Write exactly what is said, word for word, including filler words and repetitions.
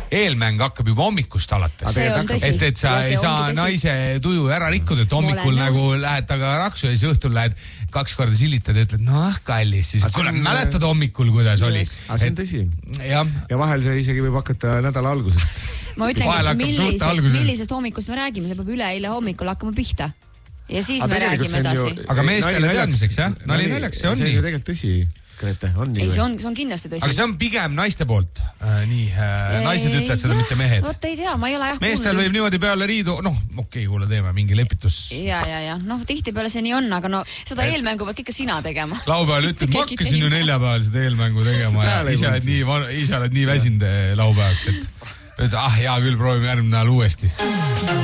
eelmäng hakkab juba hommikust alates. Et, et sa ei saa naise tuju ära rikkuda, et hommikul nagu lähed taga raksu ja siis õhtul lähed kaks korda silitad ja ütled, noh kallis, siis kuule, mäletad hommikul, kuidas oli. Aga see on tõsi. Ja, ja vahel see isegi võib hakata nädala algusest. Ma ütlen, millisest, millisest hommikust me räägime, see peab üleeile hommikul hakkama pihta. Ja siis me räägime edasi. Aga meestele teadmiseks, jah? Nali naljaks, see on nii. See on ju tegelikult tõsi, Grete, on nii. Ei, see on, see on kindlasti tõsi. Aga see on pigem naiste poolt. Äh, nii, äh, naised ütlevad seda, mitte mehed. Vot ei tea, ma ei ole jah kuulnud. Meestel võib niimoodi peale riidu, noh, okei, kuule teeme mingi lepitus. Ja, ja, ja, noh, tihti peale see nii on, aga no seda et... eelmängu pead ikka sina tegema. Laupäeval ütled, ma hakkasin ju neljapäeval seda eelmängu tegema ja ise oled nii, ise oled nii väsinud laupäevaks, et ah, hea küll, proovime järgmine nädal uuesti.